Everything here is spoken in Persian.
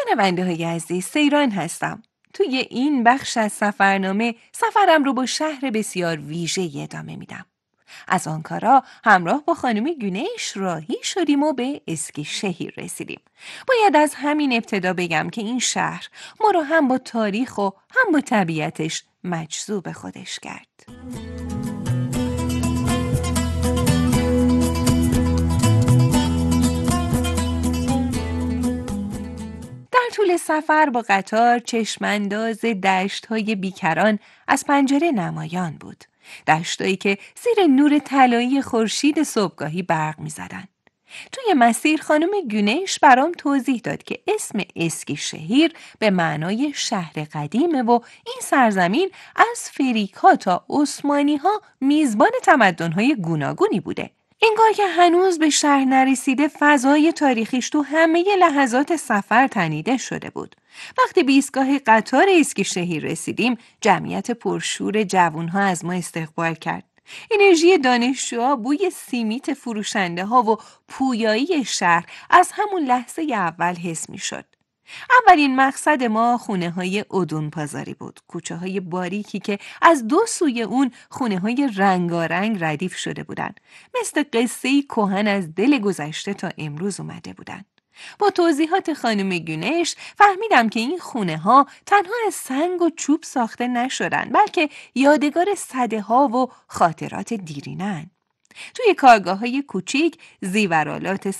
شنونده های عزیز، سیران هستم. توی این بخش از سفرنامه سفرم رو با شهر بسیار ویژه‌ای ادامه میدم. از آنکارا همراه با خانم گونیش راهی شدیم و به اسکیشهیر رسیدیم. باید از همین ابتدا بگم که این شهر ما رو هم با تاریخ و هم با طبیعتش مجذوب خودش کرد. در طول سفر با قطار چشمانداز دشت‌های بیکران از پنجره نمایان بود. دشتایی که زیر نور طلایی خورشید صبحگاهی برق می‌زدند. توی مسیر خانم گونیش برام توضیح داد که اسم اسکیشهیر به معنای شهر قدیمه و این سرزمین از فریکا تا عثمانی‌ها میزبان تمدن‌های گوناگونی بوده. انگار که هنوز به شهر نرسیده فضای تاریخیش تو همه لحظات سفر تنیده شده بود. وقتی به ایستگاه قطار اسکیشهیر رسیدیم، جمعیت پرشور جوانها از ما استقبال کرد. انرژی دانشجوها، بوی سیمیت فروشنده ها و پویایی شهر از همون لحظه اول حس می شد. اولین مقصد ما خونه های ادون پازاری بود. کوچه های باریکی که از دو سوی اون خونه های رنگارنگ ردیف شده بودند. مثل قصه‌ای کهن از دل گذشته تا امروز اومده بودند. با توضیحات خانم گونیش فهمیدم که این خونه ها تنها از سنگ و چوب ساخته نشدن، بلکه یادگار سده ها و خاطرات دیرینه‌اند. توی کارگاه‌های کوچیک زیورآلات